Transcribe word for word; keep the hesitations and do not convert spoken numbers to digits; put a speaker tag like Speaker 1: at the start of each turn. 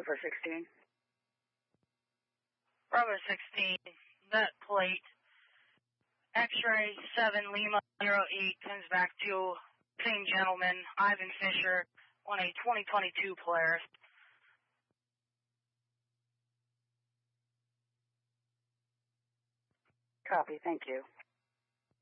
Speaker 1: for sixteen.
Speaker 2: Bravo sixteen, that plate, X-ray seven Lima zero eight comes back to same gentleman, Ivan Fisher, on a twenty twenty-two Polaris.
Speaker 1: Copy, thank you.